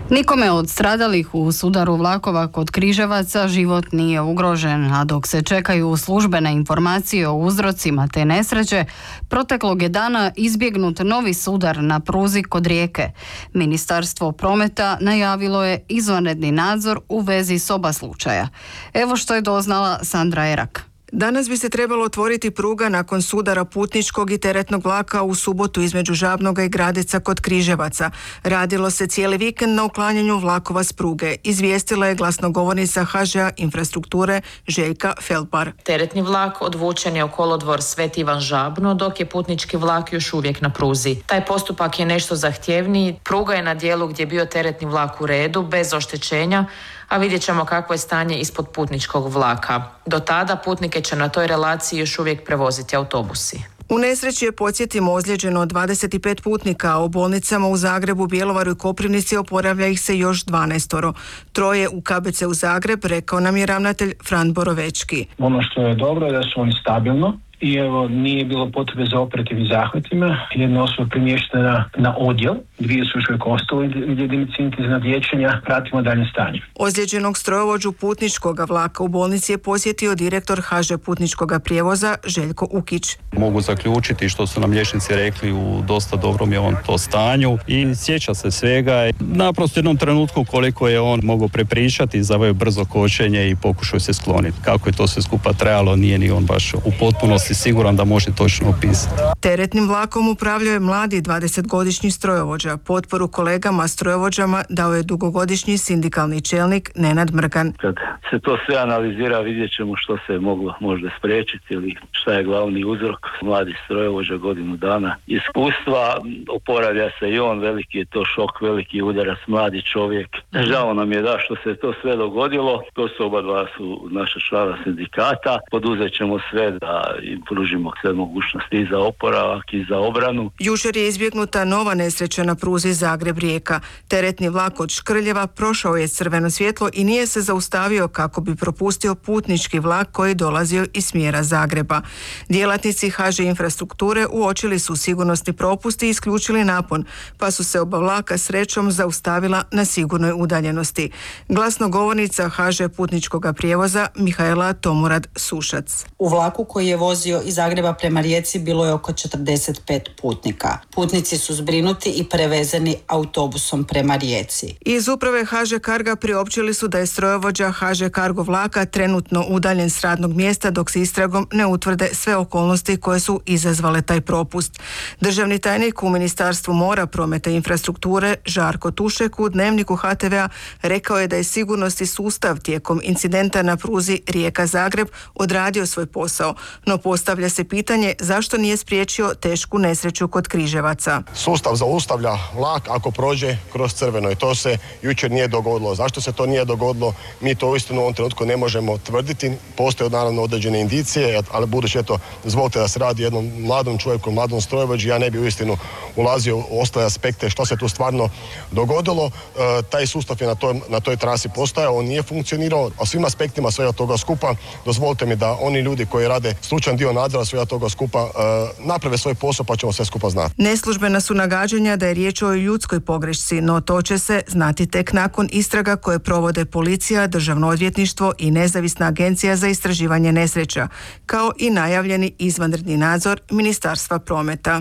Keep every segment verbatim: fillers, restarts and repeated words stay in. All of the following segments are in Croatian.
Nikome od stradalih u sudaru vlakova kod Križevaca život nije ugrožen, a dok se čekaju službene informacije o uzrocima te nesreće, proteklog je dana izbjegnut novi sudar na pruzi kod Rijeke. Ministarstvo prometa najavilo je izvanredni nadzor u vezi s oba slučaja. Evo što je doznala Sandra Erak. Danas bi se trebalo otvoriti pruga nakon sudara putničkog i teretnog vlaka u subotu između Žabnoga i Gradeca kod Križevaca. Radilo se cijeli vikend na uklanjanju vlakova s pruge, izvijestila je glasnogovornica ha žea Infrastrukture Željka Felpar. Teretni vlak odvučen je u kolodvor Sveti Ivan Žabno, dok je putnički vlak još uvijek na pruzi. Taj postupak je nešto zahtjevniji, pruga je na dijelu gdje je bio teretni vlak u redu, bez oštećenja, a vidjet ćemo kakvo je stanje ispod putničkog vlaka. Do tada putnike će na toj relaciji još uvijek prevoziti autobusi. U nesreći je, podsjetimo, ozlijeđeno dvadeset pet putnika, a u bolnicama u Zagrebu, Bjelovaru i Koprivnici oporavlja ih se još dvanaestoro. Troje u ka be ce u Zagreb, rekao nam je ravnatelj Fran Borovečki. Ono što je dobro je da su oni stabilno i evo nije bilo potrebe za operativnim zahvatima. Jedna osoba premještena na odjel, dvije su još uvijek ostale jedinice intenzivnog liječenja, pratimo dalje stanje. Ozlijeđenog strojovođu putničkog vlaka u bolnici je posjetio direktor ha žea putničkog prijevoza Željko Ukić. Mogu zaključiti što su nam liječnici rekli, u dosta dobrom je on to stanju i sjeća se svega. Naprosto jednom trenutku koliko je on mogao prepričati, zaveo brzo kočenje i pokušao se skloniti. Kako je to sve skupa trajalo, nije ni on baš u potpunosti siguran da može točno opisati. Teretnim vlakom upravljao je mladi dvadesetgodišnji strojovođa. Potporu kolegama strojovođama dao je dugogodišnji sindikalni čelnik Nenad Mrgan. Kad se to sve analizira, vidjet ćemo što se je moglo možda spriječiti ili šta je glavni uzrok. Mladi strojovođa, godinu dana iskustva, oporavlja se i on, veliki je to šok, veliki udarac, mladi čovjek. Žao nam je da što se to sve dogodilo. To su oba dva su naša člana sindikata. Poduzet ćemo sve da im pružimo sve mogućnosti i za oporavak i za obranu. Jučer je izbjegnuta nova nesreća na pruzi Zagreb-Rijeka. Teretni vlak od Škrljeva prošao je crveno svjetlo i nije se zaustavio kako bi propustio putnički vlak koji dolazio iz smjera Zagreba. Djelatnici ha žea Infrastrukture uočili su sigurnosni propust i isključili napon, pa su se oba vlaka srećom zaustavila na sigurnoj udaljenosti. Glasnogovornica ha žea putničkog prijevoza Mihaela Tomurad-Sušac. U vlaku koji je vozio iz Zagreba prema Rijeci bilo je oko četrdeset pet putnika. Putnici su zbrinuti i prevezeni autobusom prema Rijeci. Iz uprave ha žea Carga priopćili su da je strojovođa ha žea Cargo vlaka trenutno udaljen s radnog mjesta dok se istragom ne utvrde sve okolnosti koje su izazvale taj propust. Državni tajnik u Ministarstvu mora, prometa i infrastrukture Žarko Tušek u Dnevniku ha te ve a rekao je da je sigurnosni sustav tijekom incidenta na pruzi Rijeka-Zagreb odradio svoj posao, no postavlja se pitanje zašto nije spriječio tešku nesreću kod Križevaca. Sustav zaustavlja vlak ako prođe kroz crveno i to se jučer nije dogodilo. Zašto se to nije dogodilo, mi to uistinu u ovom trenutku ne možemo tvrditi. Postoje naravno određene indicije, ali budući eto, zvolite da se radi jednom mladom čovjeku, mladom strojovođi, ja ne bi uistinu ulazio u ostale aspekte što se tu stvarno dogodilo. E, taj sustav je na toj, na toj trasi postojao, on nije funkcionirao, a svim aspektima svega toga skupa dozvolite mi da oni ljudi koji rade stručan dio nadzora svega toga skupa e, naprave svoj posao pa ćemo sve skupa znati. Neslužbena su nagađanja da je riječ o ljudskoj pogrešci, no to će se znati tek nakon istraga koje provode policija, Državno odvjetništvo i Nezavisna agencija za istraživanje nesreća, kao i najavljeni izvanredni nadzor Ministarstva prometa.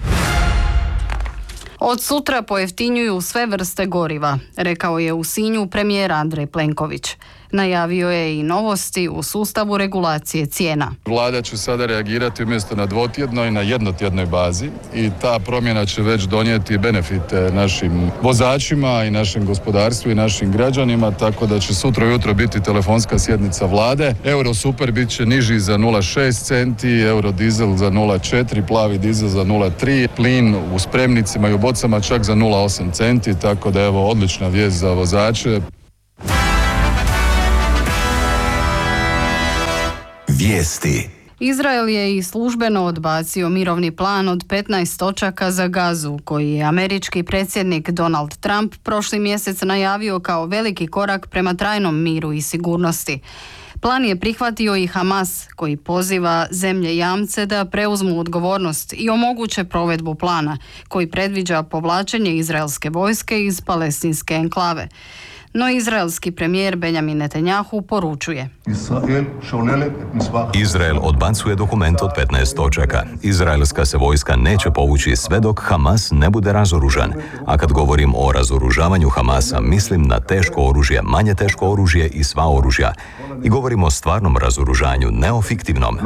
Od sutra pojeftinjuju sve vrste goriva, rekao je u Sinju premijer Andrej Plenković. Najavio je i novosti u sustavu regulacije cijena. Vlada će sada reagirati umjesto na dvotjednoj, na jednotjednoj bazi i ta promjena će već donijeti benefite našim vozačima i našem gospodarstvu i našim građanima, tako da će sutra ujutro biti telefonska sjednica vlade. Euro super bit će niži za nula zarez šest centi, euro dizel za nula zarez četiri, plavi dizel za nula zarez tri, plin u spremnicima i u bocama čak za nula zarez osam centi, tako da evo odlična vijest za vozače. Vijesti. Izrael je i službeno odbacio mirovni plan od petnaest točaka za Gazu, koji je američki predsjednik Donald Trump prošli mjesec najavio kao veliki korak prema trajnom miru i sigurnosti. Plan je prihvatio i Hamas, koji poziva zemlje jamce da preuzmu odgovornost i omoguće provedbu plana, koji predviđa povlačenje izraelske vojske iz palestinske enklave. No izraelski premijer Benjamin Netanjahu poručuje: Izrael odbacuje dokument od petnaest točaka. Izraelska se vojska neće povući sve dok Hamas ne bude razoružan. A kad govorim o razoružavanju Hamasa, mislim na teško oružje, manje teško oružje i sva oružja. I govorim o stvarnom razoružanju, ne o fiktivnom.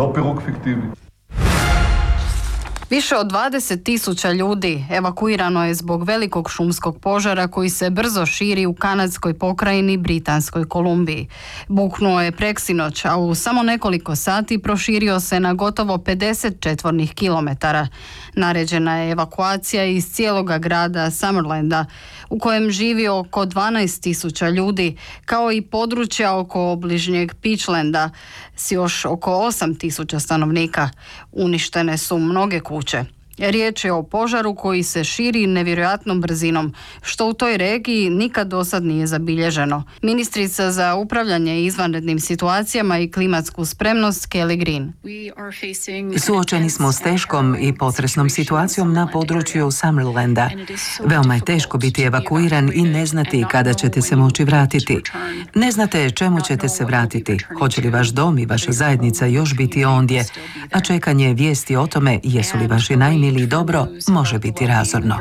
Više od dvadeset tisuća ljudi evakuirano je zbog velikog šumskog požara koji se brzo širi u kanadskoj pokrajini Britanskoj Kolumbiji. Buknuo je preksinoć, a u samo nekoliko sati proširio se na gotovo pedeset četvornih kilometara. Naređena je evakuacija iz cijeloga grada Summerlanda, u kojem živi oko dvanaest tisuća ljudi, kao i područja oko obližnjeg Peachlanda s još oko osam tisuća stanovnika. Uništene su mnoge kuće. Riječ je o požaru koji se širi nevjerojatnom brzinom, što u toj regiji nikad dosad nije zabilježeno. Ministrica za upravljanje izvanrednim situacijama i klimatsku spremnost Kelly Green. Suočeni smo s teškom i potresnom situacijom na području Summerlanda. Veoma je teško biti evakuiran i ne znati kada ćete se moći vratiti. Ne znate čemu ćete se vratiti, hoće li vaš dom i vaša zajednica još biti ondje, a čekanje vijesti o tome jesu li vaši najmiliji ili dobro može biti razorno.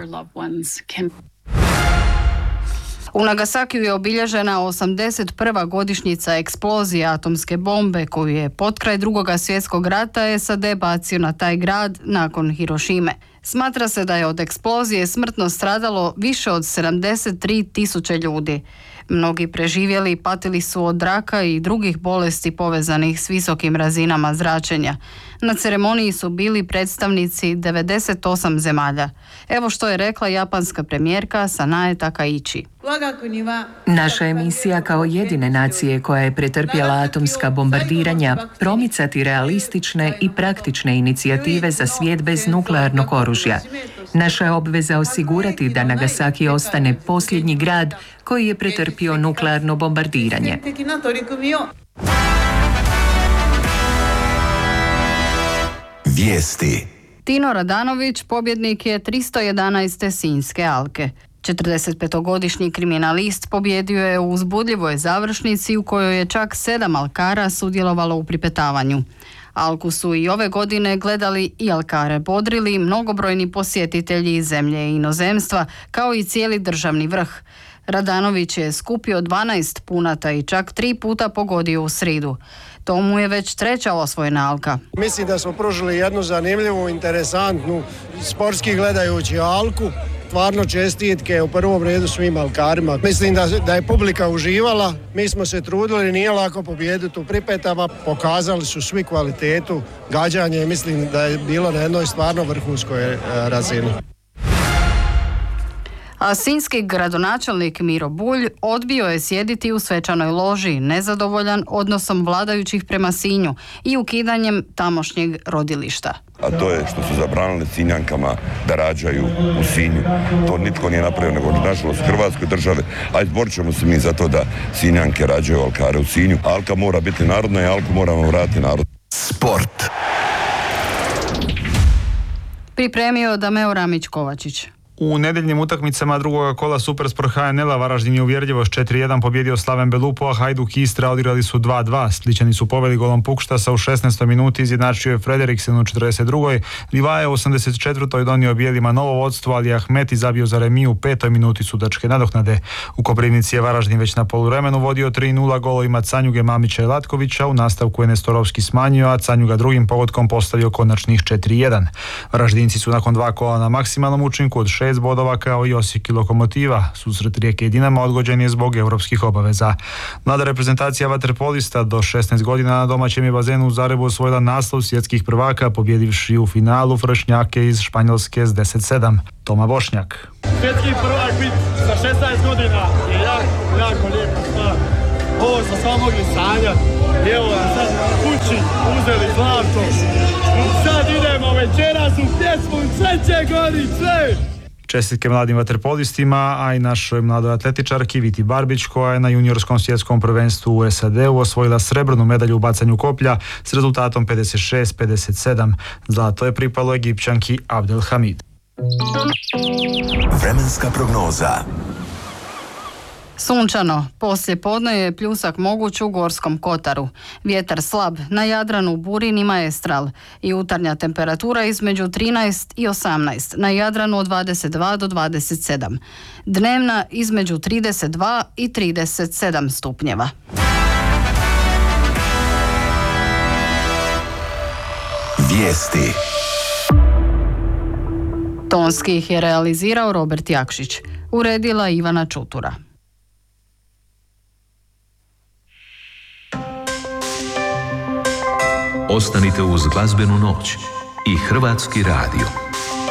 U Nagasakiju je obilježena osamdeset prva godišnjica eksplozije atomske bombe koju je potkraj Drugoga svjetskog rata S A D bacio na taj grad nakon Hirošime. Smatra se da je od eksplozije smrtno stradalo više od sedamdeset tri tisuće ljudi. Mnogi preživjeli patili su od raka i drugih bolesti povezanih s visokim razinama zračenja. Na ceremoniji su bili predstavnici devedeset osam zemalja. Evo što je rekla japanska premijerka Sanae Takaichi. Naša je misija kao jedine nacije koja je pretrpjela atomska bombardiranja promicati realistične i praktične inicijative za svijet bez nuklearnog oružja. Naša je obveza osigurati da Nagasaki ostane posljednji grad koji je pretrpio nuklearno bombardiranje. Vijesti. Tino Radanović pobjednik je tristo jedanaeste Sinjske alke. četrdesetpetogodišnji kriminalist pobjedio je u uzbudljivoj završnici u kojoj je čak sedam alkara sudjelovalo u pripetavanju. Alku su i ove godine gledali i alkare bodrili mnogobrojni posjetitelji iz zemlje i inozemstva, kao i cijeli državni vrh. Radanović je skupio dvanaest punata i čak tri puta pogodio u sridu. To mu je već treća osvojena alka. Mislim da smo pružili jednu zanimljivu, interesantnu, sportski gledajući alku. Stvarno čestitke u prvom redu svim alkarima. Mislim da, da je publika uživala, mi smo se trudili, nije lako pobijediti u pripetama, pokazali su svi kvalitetu, gađanje, mislim da je bilo na jednoj stvarno vrhunskoj razini. A sinjski gradonačelnik Miro Bulj odbio je sjediti u svečanoj loži, nezadovoljan odnosom vladajućih prema Sinju i ukidanjem tamošnjeg rodilišta. A to je što su zabranili Sinjankama da rađaju u Sinju. To nitko nije napravio, nego nažalost Hrvatskoj države, a izborit ćemo se mi za to da Sinjanke rađaju alkare u Sinju. Alka mora biti narodna i alku moramo vratiti narod. Sport. Pripremio Dameo Ramić-Kovačić. U nedjeljnim utakmicama drugoga kola Supersport H N L-a Varaždin je uvjerljivo s četiri jedan pobjedio Slaven Belupo, a Hajduk i Istra odigrali su dva dva. Splićani su poveli golom Pukštasa u šesnaestoj minuti, izjednačio je Frederiksen u četrdeset drugoj. Livaje u osamdeset četvrtoj donio bijelima novo vodstvo, ali Ahmeti zabio za remiju u petoj minuti sudačke nadoknade. U Koprivnici je Varaždin već na poluvremenu vodio tri nula golovima Canjuge, Mamića i Latkovića. U nastavku je Nestorovski smanjio, a Canjuga drugim pogodkom postavio konačnih četiri jedan. Varaždinci su nakon dva kola na maksimalnom učinku od šest bodova kao i Osijek i Lokomotiva. Susret Rijeke i Dinama odgođen je zbog europskih obaveza. Mlada reprezentacija vaterpolista do šesnaest godina na domaćem je bazenu u Zagrebu osvojila naslov svjetskih prvaka, pobjedivši u finalu Fršnjake iz Španjolske s deset sedam. Toma Bošnjak. Svjetski prvak biti sa šesnaest godina je jako, jako lijepo stvar. Ovo smo samo mogli sanjati. Evo nam sad kući uzeli zlato. Sad idemo večeras u pjesmu Sve će gori sve. Čestitke mladim vaterpolistima, a i našoj mladoj atletičarki Viti Barbić, koja je na juniorskom svjetskom prvenstvu u S A D-u osvojila srebrnu medalju u bacanju koplja s rezultatom pedeset šest pedeset sedam. Zlato je pripalo Egipćanki Abdelhamid. Vremenska prognoza. Sunčano, poslije podne je pljusak moguć u Gorskom kotaru. Vjetar slab, na Jadranu burin i maestral. I jutarnja temperatura između trinaest i osamnaest, na Jadranu od dvadeset dva do dvadeset sedam. Dnevna između trideset dva i trideset sedam stupnjeva. Vijesti. Tonski ih je realizirao Robert Jakšić. Uredila Ivana Čutura. Ostanite uz glazbenu noć i Hrvatski radio.